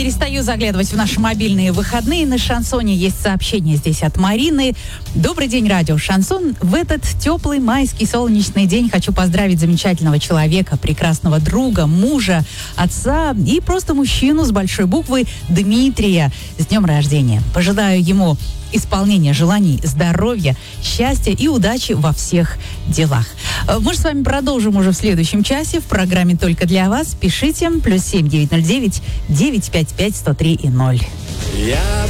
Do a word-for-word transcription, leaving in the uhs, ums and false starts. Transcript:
перестаю заглядывать в наши мобильные выходные. На Шансоне есть сообщение здесь от Марины. Добрый день, радио Шансон. В этот теплый майский солнечный день хочу поздравить замечательного человека, прекрасного друга, мужа, отца и просто мужчину с большой буквы Дмитрия с днем рождения. Пожелаю ему исполнения желаний, здоровья, счастья и удачи во всех делах. Мы же с вами продолжим уже в следующем часе в программе «Только для вас». Пишите плюс семь девятьсот девять девятьсот пятьдесят пять сто три и ноль. Я